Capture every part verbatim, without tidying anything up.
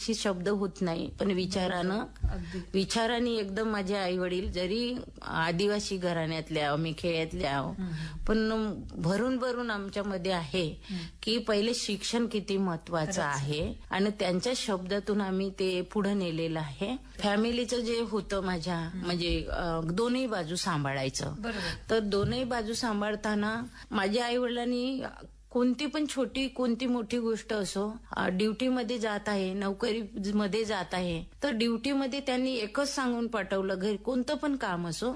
अशी शब्द होत नाही, पण विचारानं विचाराने एकदम माझे आई वडील जरी आदिवासी घराण्यातले आहो, मी खेड्यातले आहो, पण भरून भरून आमच्यामध्ये आहे की पहिले शिक्षण किती महत्वाचं आहे आणि त्यांच्या शब्दातून आम्ही ते पुढे नेलेलं आहे. फॅमिलीचं जे होतं माझ्या म्हणजे दोन्ही बाजू सांभाळायचं, तर दोन्ही बाजू सांभाळताना माझ्या आई वडिलांनी कोणती पण छोटी कोणती मोठी गोष्ट असो, ड्युटीमध्ये जात आहे, नोकरी मध्ये जात आहे, तर ड्युटीमध्ये त्यांनी एकच सांगून पाठवलं, घरी कोणतं पण काम असो,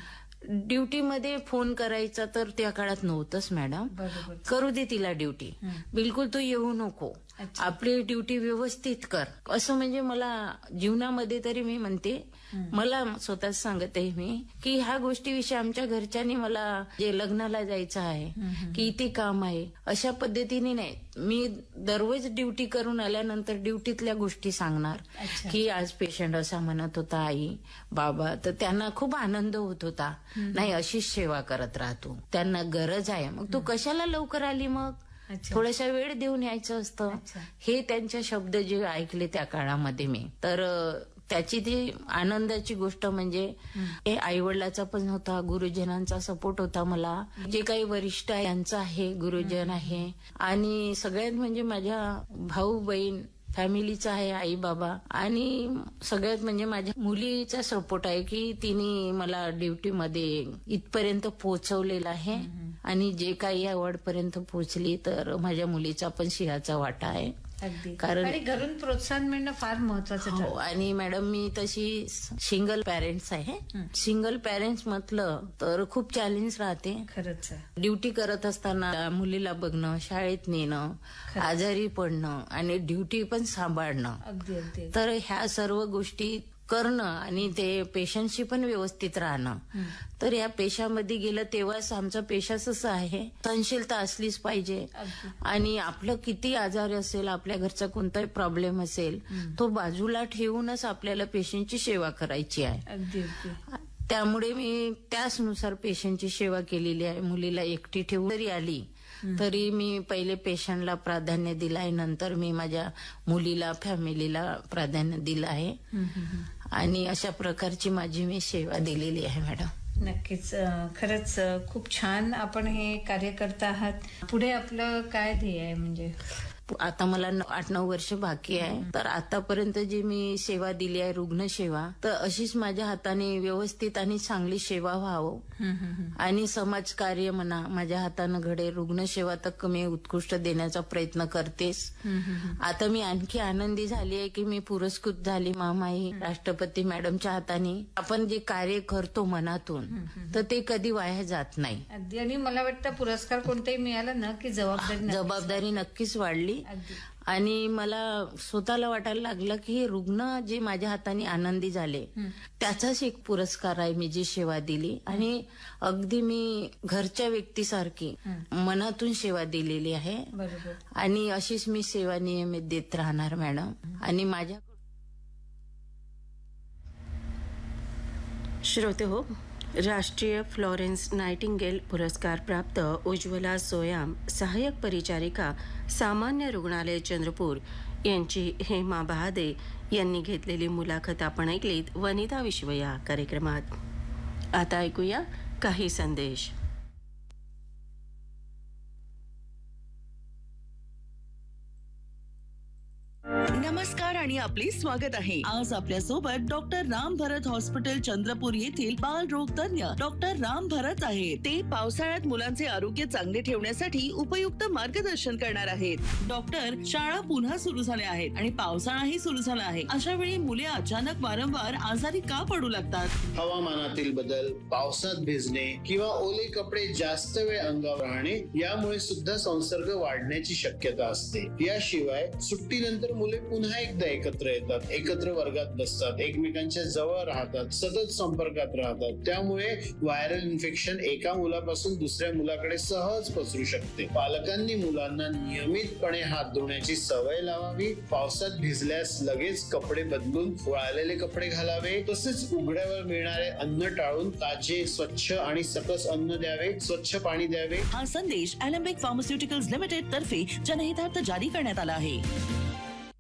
ड्युटीमध्ये फोन करायचा तर त्या काळात नव्हतंच मॅडम. करू दे तिला ड्युटी, बिलकुल तू येऊ नको, आपली ड्युटी व्यवस्थित कर, असं म्हणजे मला जीवनामध्ये तरी मी म्हणते, मला स्वतःच सांगत आहे मी की ह्या गोष्टीविषयी आमच्या घरच्यांनी मला जे लग्नाला जायचं आहे की इथे काम आहे अशा पद्धतीने नाही, मी दररोज ड्युटी करून आल्यानंतर ड्युटीतल्या गोष्टी सांगणार की आज पेशंट असा म्हणत होता आई बाबा, तर त्यांना खूप आनंद होत होता, नाही अशीच सेवा करत राहतो, त्यांना गरज आहे, मग तू कशाला लवकर आली, मग थोडासा वेळ देऊन यायचं असतं. हे त्यांचे शब्द जे ऐकले त्या काळामध्ये मी, तर त्याची ती आनंदाची गोष्ट म्हणजे आई वडिलाचा पण होता, गुरुजनांचा सपोर्ट होता, मला जे काही वरिष्ठ आहे यांचा आहे, गुरुजन आहे, आणि सगळ्यात म्हणजे माझ्या भाऊ बहीण फॅमिलीचा आहे, आई बाबा, आणि सगळ्यात म्हणजे माझ्या मुलीचा सपोर्ट आहे की तिने मला ड्युटीमध्ये इथपर्यंत पोहोचवलेलं आहे, आणि जे काही अवॉर्ड पर्यंत पोहोचली तर माझ्या मुलीचा पण सिंहाचा वाटा आहे. कारण घरून प्रोत्साहन मिळणं फार महत्वाचं. हो, आणि मॅडम मी तशी सिंगल पॅरेंट्स आहे. सिंगल पॅरेंट्स म्हटलं तर खूप चॅलेंज राहते खरंच. ड्युटी करत असताना मुलीला बघणं, शाळेत नेणं, आजारी पडणं आणि ड्युटी पण सांभाळणं, तर ह्या सर्व गोष्टी करणं आणि ते पेशंटशी पण व्यवस्थित राहणं, तर या पेशामध्ये गेलं तेव्हाच आमचा पेशाच असं आहे, सहनशीलता असलीच पाहिजे, आणि आपलं किती आजार असेल, आपल्या घरचा कोणताही प्रॉब्लेम असेल, तो बाजूला ठेवूनच आपल्याला पेशंटची सेवा करायची आहे. त्यामुळे मी त्याचनुसार पेशंटची सेवा केलेली आहे. मुलीला एकटी ठेवून जरी आली तरी मी पहिले पेशंटला प्राधान्य दिलं आहे, नंतर मी माझ्या मुलीला फॅमिलीला प्राधान्य दिलं आहे, आणि अशा प्रकारची माझी मी सेवा दिलेली आहे मॅडम. नक्कीच, खरंच खूप छान आपण हे कार्य करता आहात. पुढे आपलं काय ध्येय आहे? म्हणजे आता मला आठ नऊ वर्ष बाकी आहे, तर आतापर्यंत जी मी सेवा दिली आहे रुग्णसेवा, तर अशीच माझ्या हाताने व्यवस्थित आणि चांगली सेवा व्हावं, आणि समाजकार्य म्हणा माझ्या हाताने घडे, रुग्णसेवा तर मी उत्कृष्ट देण्याचा प्रयत्न करतेच. आता मी आणखी आनंदी झाली आहे की मी पुरस्कृत झाली महामाई राष्ट्रपती मॅडमच्या हाताने. आपण जे कार्य करतो मनातून तर ते कधी वाया जात नाही. अगदी, आणि मला वाटतं पुरस्कार कोणताही मिळाला ना की जबाबदारी जबाबदारी नक्कीच वाढली, आणि मला स्वतःला वाटायला लागलं की हे रुग्ण जे माझ्या हाताने आनंदी झाले त्याचाच एक पुरस्कार आहे मी जी सेवा दिली, आणि अगदी मी घरच्या व्यक्तीसारखी मनातून सेवा दिलेली आहे, आणि अशीच मी सेवा नियमित देत राहणार मॅडम. आणि माझ्या श्रोते हो, राष्ट्रीय फ्लॉरेन्स नाइटिंगेल पुरस्कार प्राप्त उज्ज्वला सोयाम, सहाय्यक परिचारिका, सामान्य रुग्णालय चंद्रपूर यांची हेमा बहादे यांनी घेतलेली मुलाखत आपण ऐकलीत वनिता विश्व या कार्यक्रमात. आता ऐकूया काही संदेश. नमस्कार आणि आपले स्वागत आहे. आज आपल्या सोबत डॉक्टर राम भरत हॉस्पिटल चंद्रपूर येथील बालरोग तज्ञ डॉक्टर राम भरत आहेत. ते पावसाळ्यात मुलांचे आरोग्य चांगले ठेवण्यासाठी उपयुक्त मार्गदर्शन करणार आहेत. डॉक्टर, शाळा पुन्हा सुरू झाल्या आहेत आणि पावसाळाही सुरू झाला आहे, अशा वेळी मुले अचानक वारंवार आजारी का पडू लागतात? हवामानातील बदल, पावसात भिजणे किंवा ओले कपडे जास्त वेळ अंगावर राहणे यामुळे सुद्धा संसर्ग वाढण्याची शक्यता असते. याशिवाय सुट्टीनंतर मुले पुन्हा एकदा एकत्र येतात, एकत्र वर्गात बसतात, एकमेकांच्या जवळ राहतात, सतत संपर्कात राहतात, त्यामुळे व्हायरल इन्फेक्शन एका मुलापासून दुसऱ्या मुलाकडे सहज पसरू शकते. पालकांनी मुलांना नियमितपणे हात धुण्याची सवय लावावी. पावसात भिजल्यास लगेच कपडे बदलून वाळलेले कपडे घालावे. तसेच उघड्यावर मिळणारे अन्न टाळून ताजे, स्वच्छ आणि सकस अन्न द्यावे, स्वच्छ पाणी द्यावे. हा संदेश अॅलेम्बिक फार्मास्युटिकल्स लिमिटेड तर्फे जनहितार्थ जारी करण्यात आला आहे.